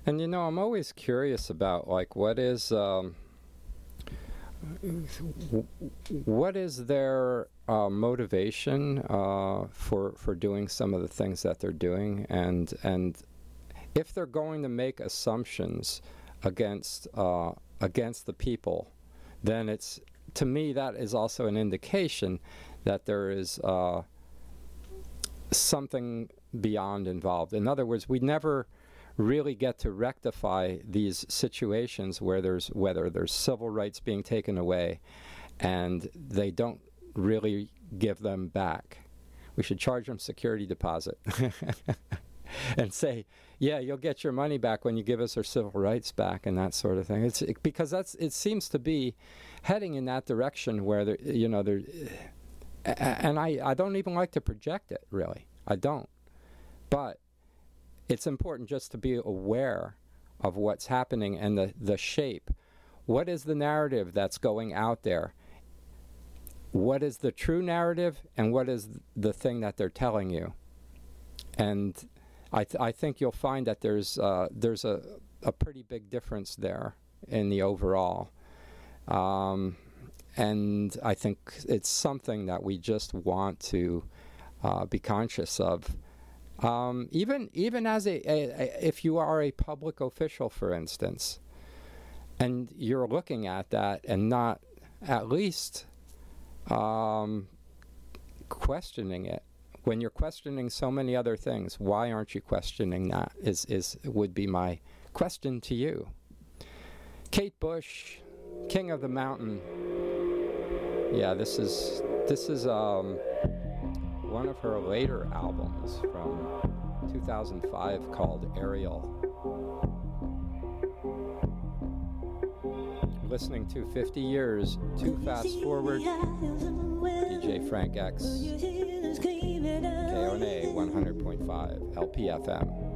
And I'm always curious about what is their motivation for doing some of the things that they're doing, and if they're going to make assumptions against the people, then it's, to me, that is also an indication that there is something beyond involved. In other words, we never really get to rectify these situations whether there's civil rights being taken away and they don't really give them back. We should charge them security deposit and say, yeah, you'll get your money back when you give us our civil rights back, and that sort of thing. Because it seems to be heading in that direction where and I don't even like to project it, really. I don't. But it's important just to be aware of what's happening and the shape. What is the narrative that's going out there? What is the true narrative, and what is the thing that they're telling you? And I think you'll find that there's a pretty big difference there in the overall. And I think it's something that we just want to be conscious of. Even as if you are a public official, for instance, and you're looking at that and not at least questioning it. When you're questioning so many other things, why aren't you questioning that? Would be my question to you. Kate Bush, King of the Mountain. Yeah, this is one of her later albums from 2005 called Ariel. Listening to 50 Years Too Fast Forward. DJ Frank X. KONA 100.5 LPFM.